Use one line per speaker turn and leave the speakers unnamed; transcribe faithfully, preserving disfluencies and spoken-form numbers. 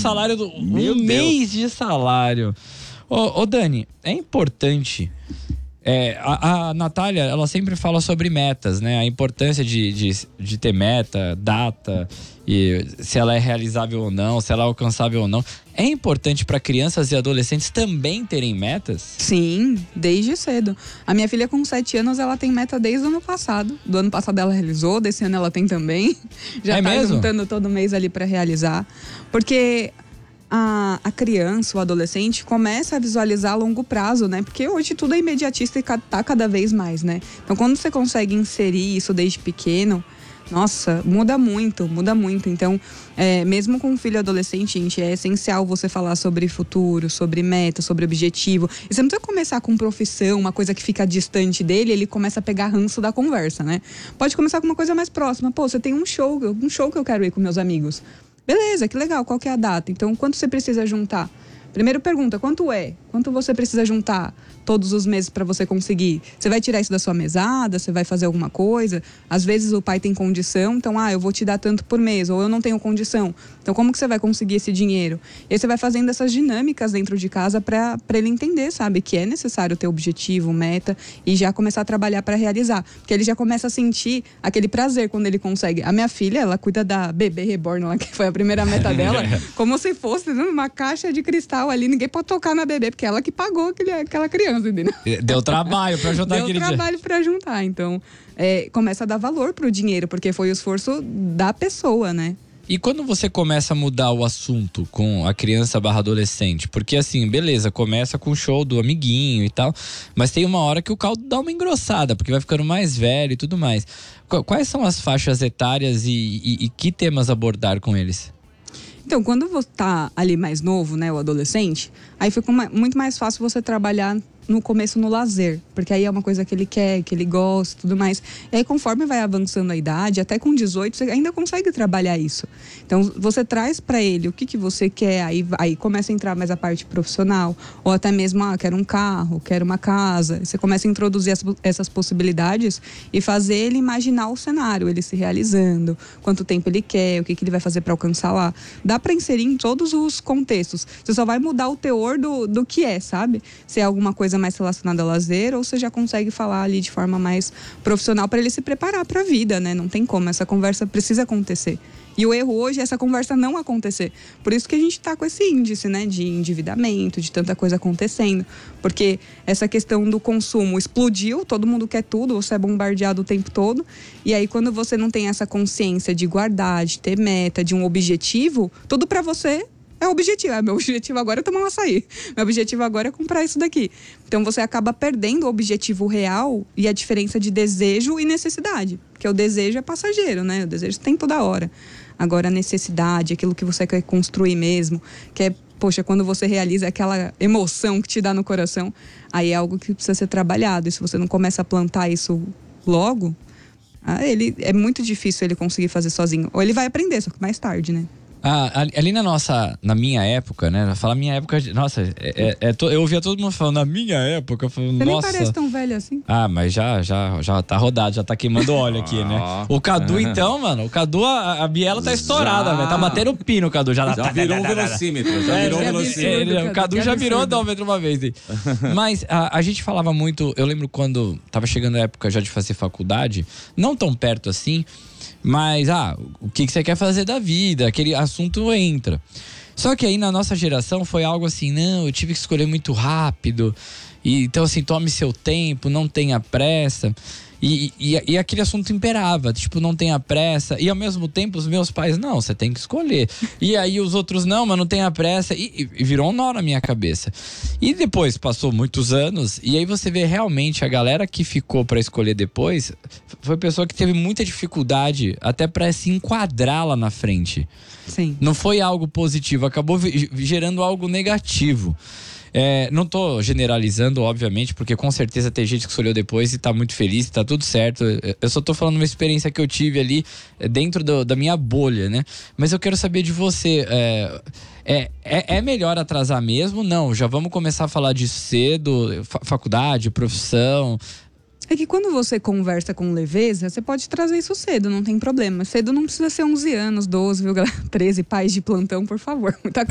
salário do.
Meu
um
Deus.
mês de salário. Ô, ô Dani, é importante. É, a, a Natália, ela sempre fala sobre metas, né? A importância de, de, de ter meta, data, e se ela é realizável ou não, se ela é alcançável ou não. É importante para crianças e adolescentes também terem metas?
Sim, desde cedo. A minha filha com sete anos, ela tem meta desde o ano passado. Do ano passado ela realizou, desse ano ela tem também. Já
É
tá
mesmo?
juntando todo mês ali para realizar. Porque a, a criança, o adolescente, começa a visualizar a longo prazo, né? Porque hoje tudo é imediatista e ca- tá cada vez mais, né? Então, quando você consegue inserir isso desde pequeno, nossa, muda muito, muda muito. Então, é, mesmo com um filho adolescente, gente, é essencial você falar sobre futuro, sobre meta, sobre objetivo. E você não precisa começar com profissão, uma coisa que fica distante dele, ele começa a pegar ranço da conversa, né? Pode começar com uma coisa mais próxima. Pô, você tem um show, um show que eu quero ir com meus amigos. Beleza, que legal, qual que é a data? Então, quanto você precisa juntar? Primeiro pergunta, quanto é? Quanto você precisa juntar todos os meses para você conseguir? Você vai tirar isso da sua mesada? Você vai fazer alguma coisa? Às vezes o pai tem condição, então, ah, eu vou te dar tanto por mês, ou eu não tenho condição. Então, como que você vai conseguir esse dinheiro? E aí você vai fazendo essas dinâmicas dentro de casa para ele entender, sabe? Que é necessário ter objetivo, meta e já começar a trabalhar para realizar. Porque ele já começa a sentir aquele prazer quando ele consegue. A minha filha, ela cuida da bebê reborn, lá, que foi a primeira meta dela, como se fosse uma caixa de cristal ali. Ninguém pode tocar na bebê, porque ela que pagou aquele, aquela criança, entendeu?
Deu trabalho pra juntar
Deu
aquele
trabalho pra juntar. Então, é, começa a dar valor pro dinheiro, porque foi o esforço da pessoa, né?
E quando você começa a mudar o assunto com a criança barra adolescente? Porque assim, beleza, começa com o show do amiguinho e tal, mas tem uma hora que o caldo dá uma engrossada, porque vai ficando mais velho e tudo mais. Qu- Quais são as faixas etárias e, e, e que temas abordar com eles?
Então, quando você tá ali mais novo, né, o adolescente, aí fica uma- muito mais fácil você trabalhar no começo no lazer, porque aí é uma coisa que ele quer, que ele gosta e tudo mais. E aí, conforme vai avançando a idade, até com dezoito, você ainda consegue trabalhar isso. Então, você traz para ele o que, que você quer, aí, aí começa a entrar mais a parte profissional, ou até mesmo, ah, quero um carro, quero uma casa. Você começa a introduzir essas, essas possibilidades e fazer ele imaginar o cenário, ele se realizando, quanto tempo ele quer, o que, que ele vai fazer para alcançar lá. Dá para inserir em todos os contextos. Você só vai mudar o teor do, do que é, sabe? Se é alguma coisa mais relacionada ao lazer, ou você já consegue falar ali de forma mais profissional para ele se preparar para a vida, né? Não tem como, essa conversa precisa acontecer. E o erro hoje é essa conversa não acontecer. Por isso que a gente está com esse índice, né, de endividamento, de tanta coisa acontecendo. Porque essa questão do consumo explodiu, todo mundo quer tudo, você é bombardeado o tempo todo. E aí, quando você não tem essa consciência de guardar, de ter meta, de um objetivo, tudo para você é objetivo. Ah, meu objetivo agora é tomar um açaí. Meu objetivo agora é comprar isso daqui. Então, você acaba perdendo o objetivo real e a diferença de desejo e necessidade. Porque o desejo é passageiro, né? O desejo tem toda hora. Agora, a necessidade, aquilo que você quer construir mesmo, que é, poxa, quando você realiza aquela emoção que te dá no coração, aí é algo que precisa ser trabalhado. E se você não começa a plantar isso logo, ah, ele, é muito difícil ele conseguir fazer sozinho. Ou ele vai aprender, só que mais tarde, né?
Ah, ali- ali na nossa, na minha época, né? Fala minha época, de- nossa, é, é- é to- eu ouvia todo mundo falando na minha época, eu falando,
Você
nossa.
nem parece tão velho assim.
Ah, mas já, já, já tá rodado, já tá queimando óleo aqui, né? O Cadu, então, mano, o Cadu, a, a biela tá estourada,
Já.
velho. Tá batendo o pino, o Cadu. Já,
Já virou um velocímetro, já
É,
virou um
já
velocímetro.
é, ele-
Cadu,
o Cadu
que
já virou
absurdo.
odômetro uma vez. hein? Mas a, a gente falava muito, eu lembro quando tava chegando a época já de fazer faculdade, não tão perto assim, mas, ah, o que, que você quer fazer da vida? Aquele assunto entra. Só que aí na nossa geração foi algo assim, não, eu tive que escolher muito rápido. E, então, assim, tome seu tempo, não tenha pressa. E, e, e aquele assunto imperava, tipo, não tenha pressa. E ao mesmo tempo, os meus pais, não, você tem que escolher. E aí os outros, não, mas não tenha pressa. E, e virou um nó na minha cabeça. E depois, passou muitos anos, e aí você vê realmente a galera que ficou pra escolher depois, foi pessoa que teve muita dificuldade até pra se enquadrar lá na frente.
Sim.
Não foi algo positivo, acabou vi- gerando algo negativo. É, não tô generalizando, obviamente, porque com certeza tem gente que escolheu depois e tá muito feliz, tá tudo certo. Eu só tô falando uma experiência que eu tive ali é, dentro do- da minha bolha, né? Mas eu quero saber de você. É, é, é, é melhor atrasar mesmo? Não, já vamos começar a falar disso cedo, fa- faculdade, profissão.
É que quando você conversa com leveza, você pode trazer isso cedo, não tem problema. Cedo não precisa ser onze anos, doze, viu, galera? treze, pais de plantão, por favor. Muita